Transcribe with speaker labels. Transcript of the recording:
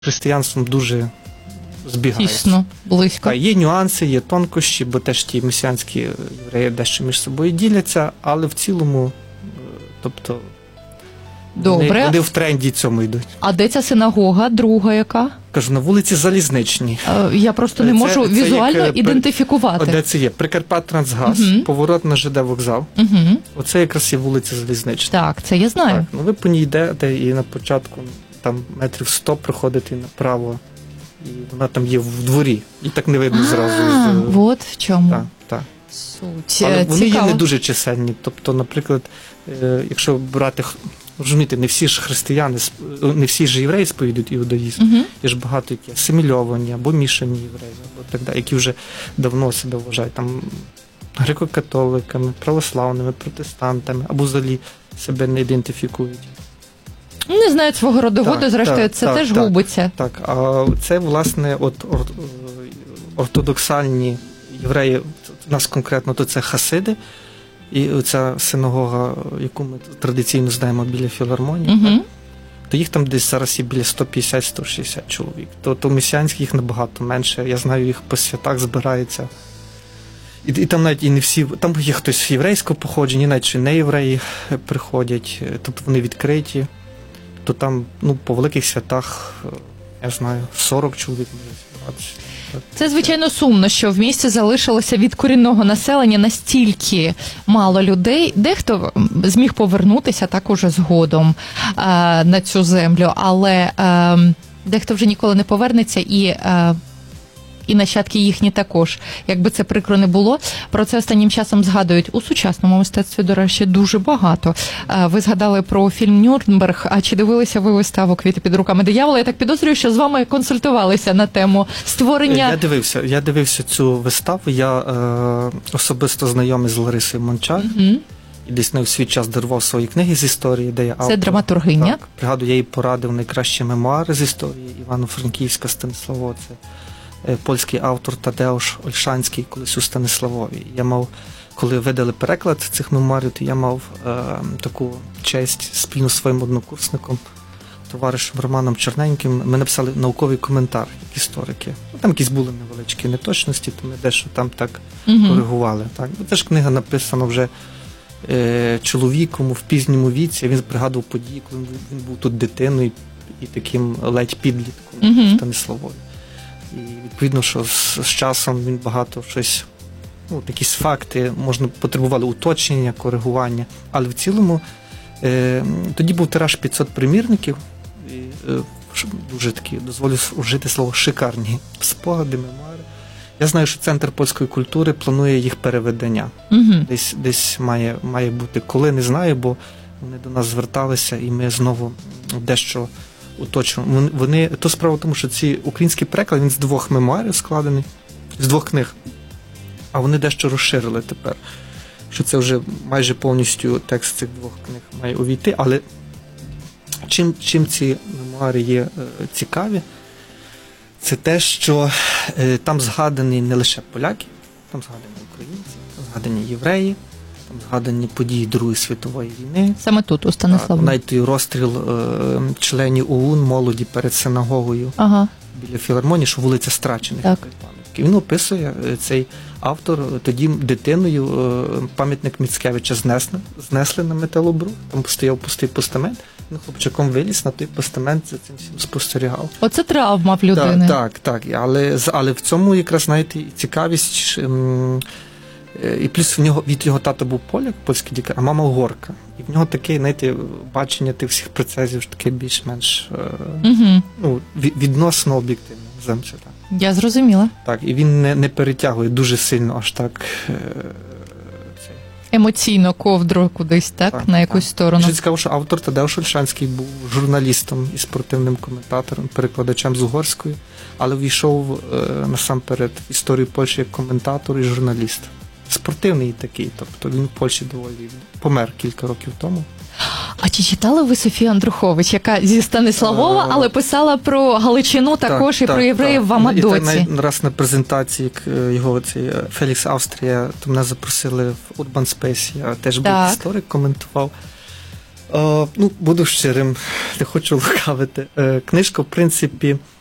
Speaker 1: християнством дуже збігаються.
Speaker 2: Тісно, близько.
Speaker 1: Так, є нюанси, є тонкощі, бо теж ті месіанські євреї дещо між собою діляться, але в цілому, тобто,
Speaker 2: Добре.
Speaker 1: Вони в тренді цьому йдуть.
Speaker 2: А де ця синагога, друга яка?
Speaker 1: Кажу, на вулиці Залізничній.
Speaker 2: Я просто не можу візуально ідентифікувати.
Speaker 1: Де це є? Прикарпаттранзгаз, поворот на ЖД вокзал. Оце якраз є вулиця Залізнична.
Speaker 2: Так, це я знаю.
Speaker 1: Так, ну ви по ній йдете і на початку там метрів 100 проходите направо, і вона там є в дворі. І так не видно зразу.
Speaker 2: От в чому.
Speaker 1: Так, так.
Speaker 2: Суть.
Speaker 1: Але вони
Speaker 2: Цікаво.
Speaker 1: є не дуже чисельні. Тобто, наприклад, якщо брати, розумієте, не всі ж християни, не всі ж євреї сповідують іудаїзм. Є ж багато які асимільовані або мішані євреї, або так далі, які вже давно себе вважають там греко-католиками, православними, протестантами, або взагалі себе не ідентифікують.
Speaker 2: Не знають свого родоводу, зрештою, це теж губиться.
Speaker 1: Так, а це, власне, ортодоксальні євреї, у нас конкретно то це хасиди, і ця синагога, яку ми традиційно знаємо біля філармонії, то їх там десь зараз є біля 150-160 чоловік. То месіанських їх набагато менше. Я знаю, їх по святах збирається. І там навіть і не всі, там є хтось єврейського походження, навіть не євреї приходять, тобто вони відкриті. То там, по великих святах, я знаю, 40 чоловік може зібратися.
Speaker 2: Це, звичайно, сумно, що в місті залишилося від корінного населення настільки мало людей. Дехто зміг повернутися так уже згодом на цю землю, але дехто вже ніколи не повернеться і нащадки їхні також. Якби це прикро не було, про це останнім часом згадують у сучасному мистецтві, до речі, дуже багато. Ви згадали про фільм «Нюрнберг», а чи дивилися ви виставу «Квіти під руками диявола»? Я так підозрюю, що з вами консультувалися на тему створення...
Speaker 1: Я дивився цю виставу, я особисто знайомий з Ларисою Мончар, і десь не в свій час дарував свої книги з історії, де я автор.
Speaker 2: Це драматургиня.
Speaker 1: Так, пригадую, я їй порадив найкращі мемуари з історії Івано-Франківська, Станиславова. Це польський автор Тадеуш Ольшанський, колись у Станиславові. Я мав, коли видали переклад цих мемуарів, то я мав таку честь спільно з своїм однокурсником, товаришем Романом Черненьким. Ми написали науковий коментар, як історики. Там якісь були невеличкі неточності, то ми дещо там так коригували. Так. Це ж книга написана вже чоловіком в пізньому віці. Він пригадував події, коли він був тут дитиною і таким ледь підлітком в Станиславові. І відповідно, що з часом він багато щось, якісь факти, потребували уточнення, коригування. Але в цілому тоді був тираж 500 примірників, і дуже такі, дозволю вжити слово, шикарні спогади, мемуари. Я знаю, що Центр польської культури планує їх перевидання. Десь має бути. Коли, не знаю, бо вони до нас зверталися, і ми знову дещо уточнюємо. То справа в тому, що ці український переклад, він з 2 мемуарів складений, з 2 книг, а вони дещо розширили тепер, що це вже майже повністю текст цих 2 книг має увійти, але чим ці мемуари є цікаві, це те, що там згадані не лише поляки, там згадані українці, там згадані євреї, там згадані події Другої світової війни.
Speaker 2: Саме тут, у Станиславі.
Speaker 1: Навіть той розстріл членів ОУН, молоді перед синагогою біля філармонії, що вулиця Страчених. Він описує, цей автор, тоді дитиною пам'ятник Міцкевича знесли на металобрух, там стояв пустий постамент, він хлопчаком виліз на той постамент, за цим всім спостерігав.
Speaker 2: Оце травма в людини.
Speaker 1: Так. Але в цьому якраз, знаєте, цікавість, і плюс від його тата був поляк, польський дікар, а мама угорка. І в нього таке, знаєте, бачення тих всіх процесів таке більш-менш відносно об'єктивне.
Speaker 2: Я зрозуміла.
Speaker 1: Так, і він не перетягує дуже сильно аж так
Speaker 2: емоційно ковдру кудись, так? На якусь сторону.
Speaker 1: Дуже цікаво, що автор Тадеуш Ольшанський був журналістом і спортивним коментатором, перекладачем з угорської, але війшов насамперед в історію Польщі як коментатор і журналіст. Спортивний такий, тобто він в Польщі доволі помер кілька років тому.
Speaker 2: А чи читали ви Софію Андрухович, яка зі Станиславова, але писала про Галичину також і про євреїв в Амадоці?
Speaker 1: І раз на презентації його Фелікс Австрія, то мене запросили в Urban Space, я теж був історик, коментував. Буду щирим, не хочу лукавити. Книжка, в принципі,